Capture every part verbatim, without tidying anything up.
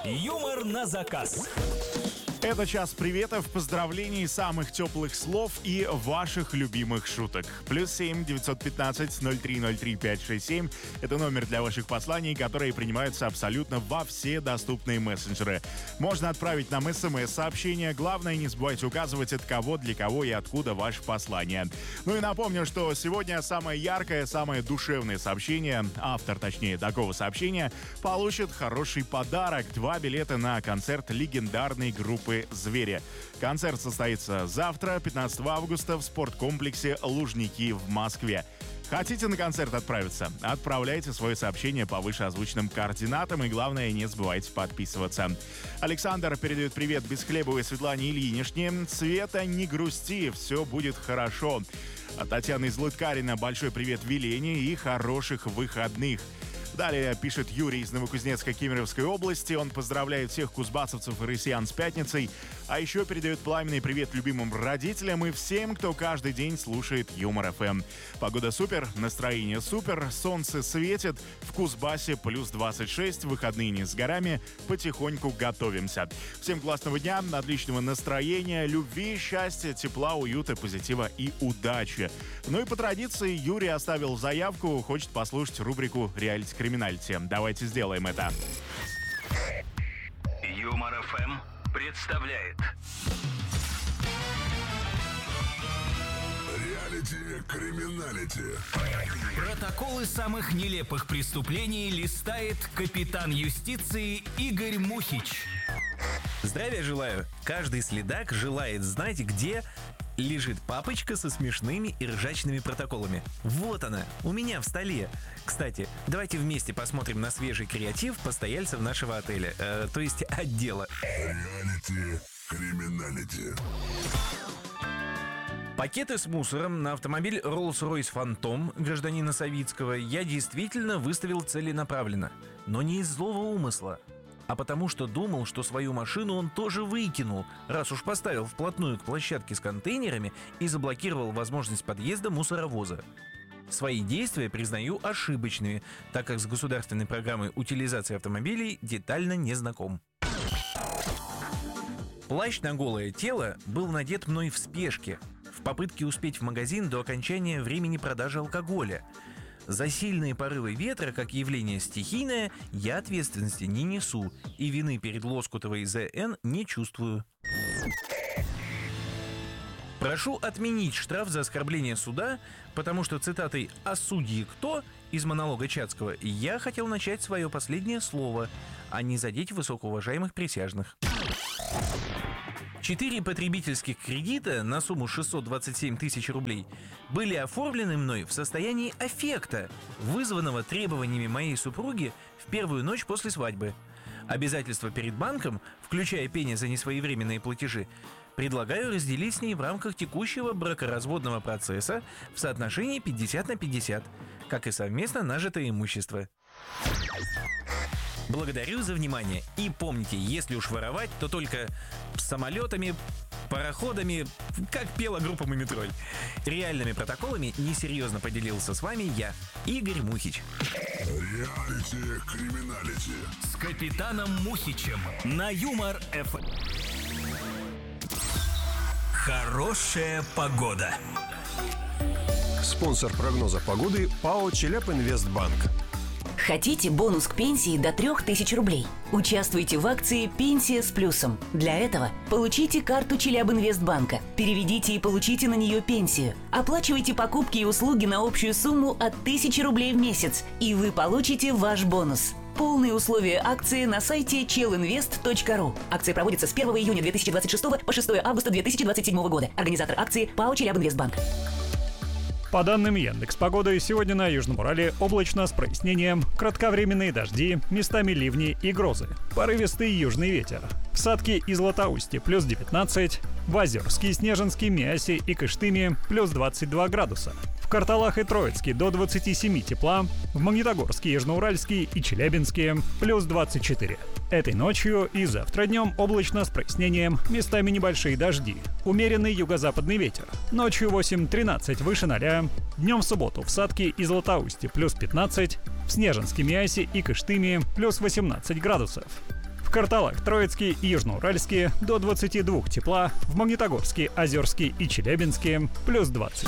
Юмор на заказ. Это час приветов, поздравлений, самых теплых слов и ваших любимых шуток. Плюс семь девятьсот пятнадцать ноль три ноль три пять шесть семь. Это номер для ваших посланий, которые принимаются абсолютно во все доступные мессенджеры. Можно отправить нам смс-сообщение. Главное, не забывайте указывать, от кого, для кого и откуда ваше послание. Ну и напомню, что сегодня самое яркое, самое душевное сообщение, автор, точнее, такого сообщения, получит хороший подарок. Два билета на концерт легендарной группы «Звери». Концерт состоится завтра, пятнадцатого августа, в спорткомплексе «Лужники» в Москве. Хотите на концерт отправиться? Отправляйте свое сообщение по вышеозвученным координатам и, главное, не забывайте подписываться. Александр передает привет Бесхлебовой Светлане Ильиничне. Света, не грусти, все будет хорошо. А Татьяна из Лыткарина большой привет Велене и хороших выходных. Далее пишет Юрий из Новокузнецка Кемеровской области. Он поздравляет всех кузбассовцев и россиян с пятницей. А еще передает пламенный привет любимым родителям и всем, кто каждый день слушает Юмор эф эм. Погода супер, настроение супер, солнце светит. В Кузбассе плюс двадцать шесть, выходные не с горами. Потихоньку готовимся. Всем классного дня, отличного настроения, любви, счастья, тепла, уюта, позитива и удачи. Ну и по традиции Юрий оставил заявку, хочет послушать рубрику «Реалити Криминалити». Давайте сделаем это. Юмор эф эм представляет Реалити Криминалити. Протоколы самых нелепых преступлений листает капитан юстиции Игорь Мухич. Здравия желаю. Каждый следак желает знать, где лежит папочка со смешными и ржачными протоколами. Вот она, у меня в столе. Кстати, давайте вместе посмотрим на свежий креатив постояльцев нашего отеля, э, то есть отдела. Реалити Криминалити. Пакеты с мусором на автомобиль Rolls-Royce Phantom гражданина Савицкого я действительно выставил целенаправленно, но не из злого умысла, а потому что думал, что свою машину он тоже выкинул, раз уж поставил вплотную к площадке с контейнерами и заблокировал возможность подъезда мусоровоза. Свои действия признаю ошибочными, так как с государственной программой утилизации автомобилей детально не знаком. Плащ на голое тело был надет мной в спешке, в попытке успеть в магазин до окончания времени продажи алкоголя. За сильные порывы ветра, как явление стихийное, я ответственности не несу и вины перед Лоскутовой зэ эн не чувствую. Прошу отменить штраф за оскорбление суда, потому что цитатой «А судьи кто?» из монолога Чацкого я хотел начать свое последнее слово, а не задеть высокоуважаемых присяжных. Четыре потребительских кредита на сумму шестьсот двадцать семь тысяч рублей были оформлены мной в состоянии аффекта, вызванного требованиями моей супруги в первую ночь после свадьбы. Обязательства перед банком, включая пени за несвоевременные платежи, предлагаю разделить с ней в рамках текущего бракоразводного процесса в соотношении пятьдесят на пятьдесят, как и совместно нажитое имущество. Благодарю за внимание. И помните, если уж воровать, то только самолетами, пароходами, как пела группа «Мумитроль». Реальными протоколами несерьезно поделился с вами я, Игорь Мухич. Реалити Криминалити. С капитаном Мухичем на Юмор эф эм. Хорошая погода. Спонсор прогноза погоды ПАО «Челябинвестбанк». Хотите бонус к пенсии до трех тысяч рублей? Участвуйте в акции «Пенсия с плюсом». Для этого получите карту Челябинвестбанка, переведите и получите на нее пенсию. Оплачивайте покупки и услуги на общую сумму от тысячи рублей в месяц, и вы получите ваш бонус. Полные условия акции на сайте челинвест точка ру. Акция проводится с первого июня две тысячи двадцать шестого по шестого августа две тысячи двадцать седьмого года. Организатор акции ПАО «Челябинвестбанк». По данным Яндекс.Погоды, сегодня на Южном Урале облачно с прояснением, кратковременные дожди, местами ливни и грозы. Порывистый южный ветер. В Садке и Златоусте плюс девятнадцать, в Озерске, Снежинске, Миасе и Кыштыме плюс двадцать два градуса. В Карталах и Троицке до двадцати семи тепла, в Магнитогорске, Южноуральске и Челябинске плюс двадцать четыре. Этой ночью и завтра днем облачно с прояснением, местами небольшие дожди. Умеренный юго-западный ветер. Ночью восемь-тринадцать выше ноля. Днем в субботу в Садке и Златоусте плюс пятнадцать, в Снежинске, Миасе и Кыштыме плюс восемнадцать градусов. В Карталах, Троицкий и Южноуральске до двадцати двух тепла, в Магнитогорске, Озерске и Челябинске плюс двадцать.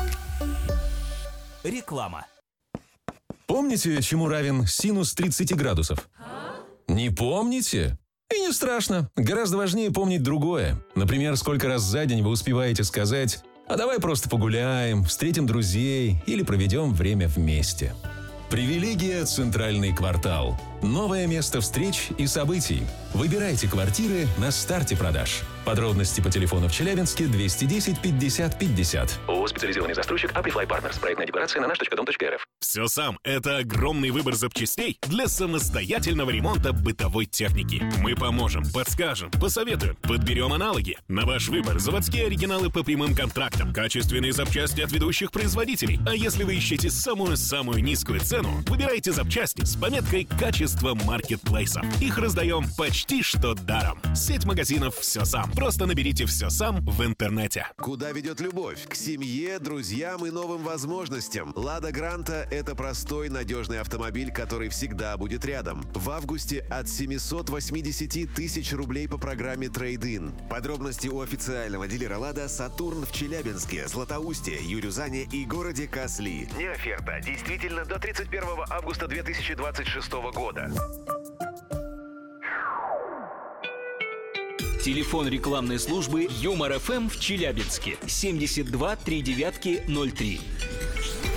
Реклама. Помните, чему равен синус тридцати градусов? Не помните? И не страшно. Гораздо важнее помнить другое. Например, сколько раз за день вы успеваете сказать: «А давай просто погуляем, встретим друзей или проведем время вместе». Привилегия «Центральный квартал». Новое место встреч и событий. Выбирайте квартиры на старте продаж. Подробности по телефону в Челябинске двести десять пятьдесят пятьдесят. ООО «Специализированный застройщик Amplify Partners». Проектная декларация на наш точка дом точка эр эф. «Все сам» — это огромный выбор запчастей для самостоятельного ремонта бытовой техники. Мы поможем, подскажем, посоветуем, подберем аналоги. На ваш выбор заводские оригиналы по прямым контрактам, качественные запчасти от ведущих производителей. А если вы ищете самую-самую низкую цену, выбирайте запчасти с пометкой «Качество маркетплейса». Их раздаем почти что даром. Сеть магазинов «Все сам». Просто наберите «Все сам» в интернете. Куда ведет любовь? К семье, друзьям и новым возможностям. «Лада Гранта» — это простой, надежный автомобиль, который всегда будет рядом. В августе от семисот восьмидесяти тысяч рублей по программе «Трейд-ин». Подробности у официального дилера «Лада» «Сатурн» в Челябинске, Златоусте, Юрюзане и городе Касли. Не оферта. Действительно до тридцать первого августа две тысячи двадцать шестого года. Телефон рекламной службы Юмор эф эм в Челябинске семьдесят два три девятки ноль три.